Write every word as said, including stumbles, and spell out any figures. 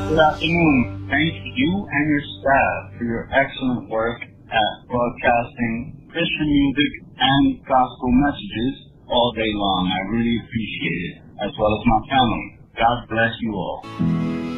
Good afternoon. Thank you and your staff for your excellent work at broadcasting Christian music and gospel messages all day long. I really appreciate it, as well as my family. God bless you all.